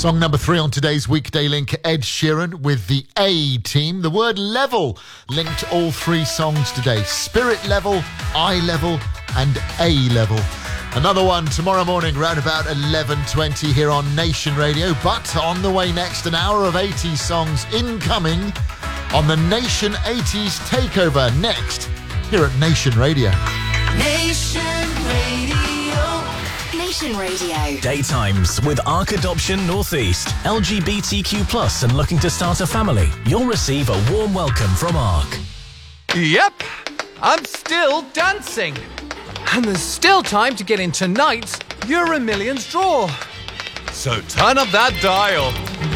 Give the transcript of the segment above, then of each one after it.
Song number 3 on today's Weekday Link, Ed Sheeran with the A Team. The word level linked all 3 songs today. Spirit level, eye level and A level. Another one tomorrow morning round about 11:20 here on Nation Radio. But on the way next, an hour of 80s songs incoming on the Nation 80s Takeover next here at Nation Radio. Nation Radio. Nation Radio. Daytimes with ARC Adoption Northeast. LGBTQ+ and looking to start a family. You'll receive a warm welcome from ARC. Yep, I'm still dancing. And there's still time to get in tonight's Euro Millions draw. So turn up that dial.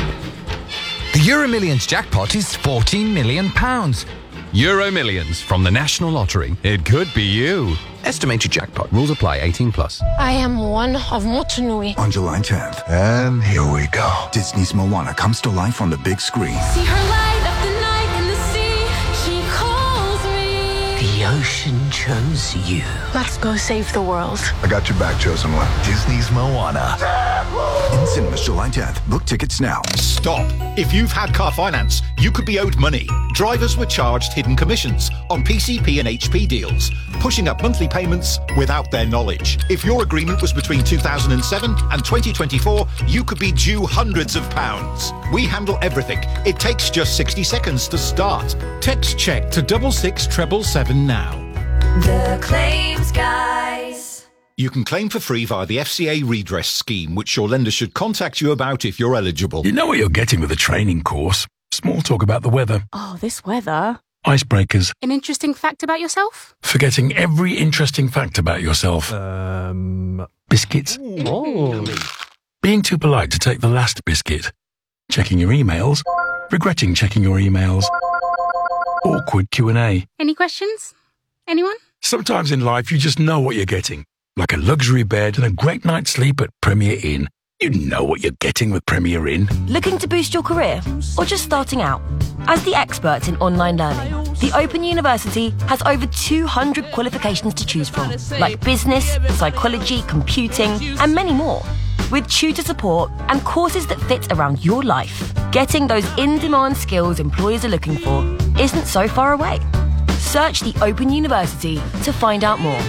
The Euro Millions jackpot is £14 million. Euro Millions from the National Lottery. It could be you. Estimated jackpot. Rules apply. 18+. I am one of Motunui. On July 10th. And here we go. Disney's Moana comes to life on the big screen. See her light up the night in the sea. She calls me. The ocean chose you. Let's go save the world. I got your back, chosen one. Disney's Moana. In cinemas July 10th. Book tickets now. Stop. If you've had car finance, you could be owed money. Drivers were charged hidden commissions on PCP and HP deals, pushing up monthly payments without their knowledge. If your agreement was between 2007 and 2024, you could be due hundreds of pounds. We handle everything. It takes just 60 seconds to start. Text check to 66777 now. The Claims Guys. You can claim for free via the FCA redress scheme, which your lender should contact you about if you're eligible. You know what you're getting with a training course. Small talk about the weather. Oh, this weather. Icebreakers. An interesting fact about yourself? Forgetting every interesting fact about yourself. Biscuits. Oh. Being too polite to take the last biscuit. Checking your emails. Regretting checking your emails. Awkward Q&A. Any questions? Anyone? Sometimes in life you just know what you're getting. Like a luxury bed and a great night's sleep at Premier Inn. You know what you're getting with Premier Inn. Looking to boost your career? Or just starting out? As the experts in online learning, the Open University has over 200 qualifications to choose from, like business, psychology, computing, and many more. With tutor support and courses that fit around your life, getting those in-demand skills employers are looking for isn't so far away. Search the Open University to find out more.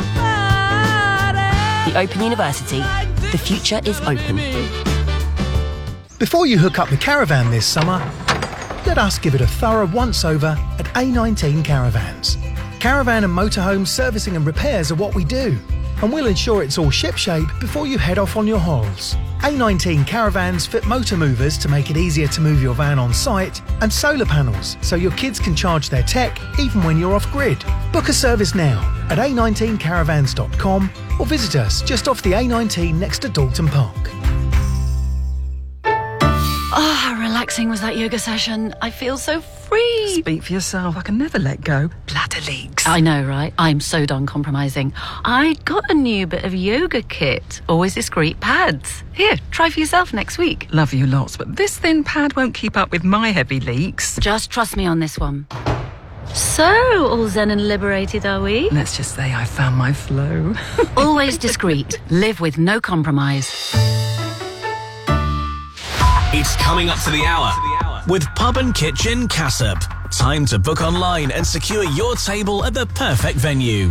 The Open University. The future is open. Before you hook up the caravan this summer, let us give it a thorough once-over at A19 Caravans. Caravan and motorhome servicing and repairs are what we do, and we'll ensure it's all shipshape before you head off on your hauls. A19 Caravans fit motor movers to make it easier to move your van on site, and solar panels so your kids can charge their tech even when you're off-grid. Book a service now at a19caravans.com or visit us just off the A19 next to Dalton Park. Oh, how relaxing was that yoga session. I feel so free. Speak for yourself. I can never let go. Bladder leaks. I know, right? I'm so done compromising. I got a new bit of yoga kit. Always discreet pads. Here, try for yourself next week. Love you lots, but this thin pad won't keep up with my heavy leaks. Just trust me on this one. So, all zen and liberated, are we? Let's just say I found my flow. Always discreet. Live with no compromise. It's coming up to the hour with Pub and Kitchen Cassop. Time to book online and secure your table at the perfect venue.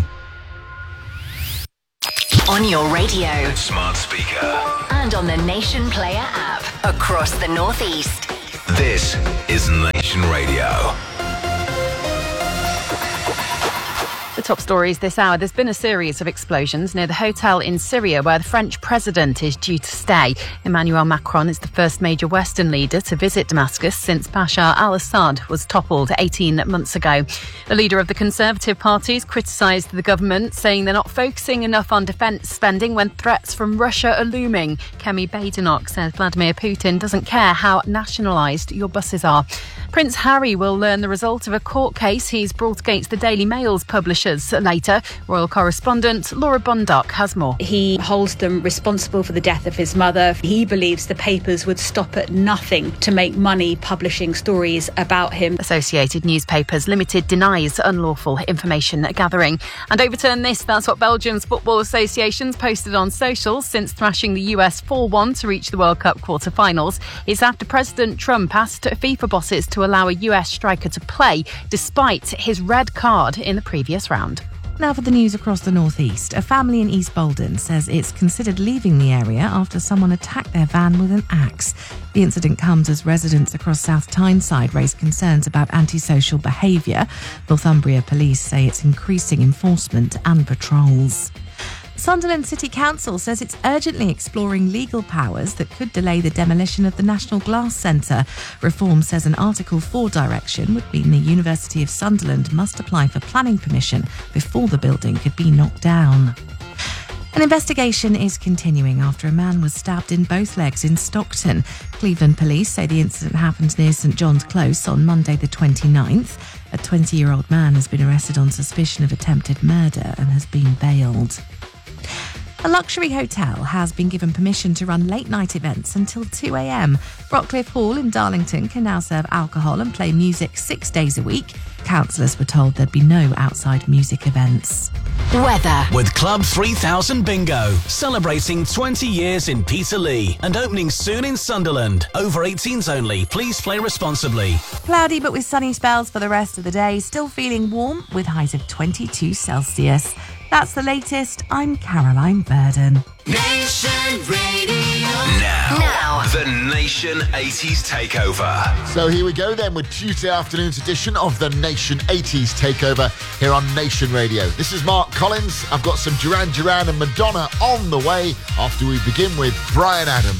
On your radio. Smart speaker. And on the Nation Player app. Across the Northeast. This is Nation Radio. The top stories this hour. There's been a series of explosions near the hotel in Syria where the French president is due to stay. Emmanuel Macron is the first major Western leader to visit Damascus since Bashar al-Assad was toppled 18 months ago. The leader of the Conservative parties criticised the government, saying they're not focusing enough on defence spending when threats from Russia are looming. Kemi Badenoch says Vladimir Putin doesn't care how nationalised your buses are. Prince Harry will learn the result of a court case he's brought against the Daily Mail's publishers later. Royal correspondent Laura Bundock has more. He holds them responsible for the death of his mother. He believes the papers would stop at nothing to make money publishing stories about him. Associated Newspapers Limited denies unlawful information gathering. And overturn this, that's what Belgium's Football Association's posted on socials since thrashing the US 4-1 to reach the World Cup quarter-finals. It's after President Trump asked FIFA bosses to allow a US striker to play despite his red card in the previous round. Now for the news across the northeast. A family in East Bolden says it's considered leaving the area after someone attacked their van with an axe. The incident comes as residents across South Tyneside raise concerns about antisocial behaviour. Northumbria police say it's increasing enforcement and patrols. Sunderland City Council says it's urgently exploring legal powers that could delay the demolition of the National Glass Centre. Reform says an Article 4 direction would mean the University of Sunderland must apply for planning permission before the building could be knocked down. An investigation is continuing after a man was stabbed in both legs in Stockton. Cleveland police say the incident happened near St John's Close on Monday the 29th. A 20-year-old man has been arrested on suspicion of attempted murder and has been bailed. A luxury hotel has been given permission to run late-night events until 2 a.m. Rockcliffe Hall in Darlington can now serve alcohol and play music 6 days a week. Councillors were told there'd be no outside music events. Weather. With Club 3000 Bingo, celebrating 20 years in Peterlee and opening soon in Sunderland. Over 18s only. Please play responsibly. Cloudy but with sunny spells for the rest of the day. Still feeling warm with highs of 22 Celsius. That's the latest. I'm Caroline Verdon. Nation Radio. Now, the Nation 80s Takeover. So here we go then with Tuesday afternoon's edition of the Nation 80s Takeover here on Nation Radio. This is Mark Collins. I've got some Duran Duran and Madonna on the way after we begin with Bryan Adams.